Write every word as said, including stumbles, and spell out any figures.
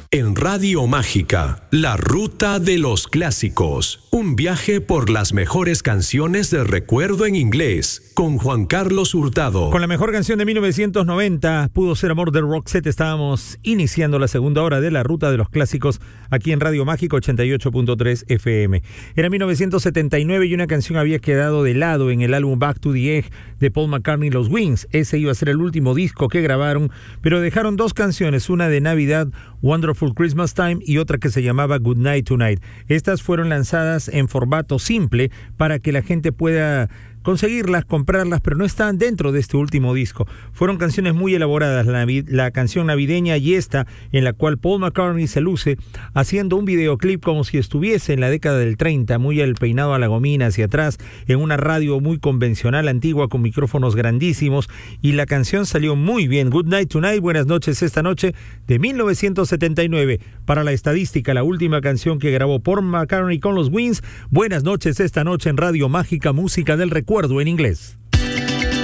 En Radio Mágica, la ruta de los clásicos. Un viaje por las mejores canciones de recuerdo en inglés, con Juan Carlos Hurtado. Con la mejor canción de mil novecientos noventa, Pudo Ser Amor de Roxette, estábamos iniciando la segunda hora de la ruta de los clásicos aquí en Radio Mágica ochenta y ocho punto tres F M. Era mil novecientos setenta y nueve y una canción había quedado de lado en el álbum Back to the Egg de Paul McCartney y los Wings. Ese iba a ser el último disco que grabaron, pero dejaron dos canciones, una de Navidad, Wonderful Christmas Time, y otra que se llamaba Good Night Tonight. Estas fueron lanzadas en formato simple para que la gente pueda conseguirlas, comprarlas, pero no estaban dentro de este último disco. Fueron canciones muy elaboradas, la, la canción navideña y esta, en la cual Paul McCartney se luce haciendo un videoclip como si estuviese en la década del treinta, muy el peinado a la gomina hacia atrás, en una radio muy convencional, antigua, con micrófonos grandísimos, y la canción salió muy bien. Good Night Tonight, buenas noches esta noche, de mil novecientos setenta y nueve. Para la estadística, la última canción que grabó Paul McCartney con los Wings. Buenas noches esta noche en Radio Mágica, música del recuerdo en inglés.